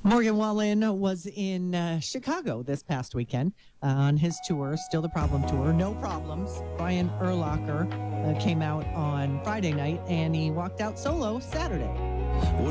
Morgan Wallen was in Chicago this past weekend on his tour, Still the Problem Tour. No Problems. Brian Urlacher came out on Friday night and he walked out solo Saturday.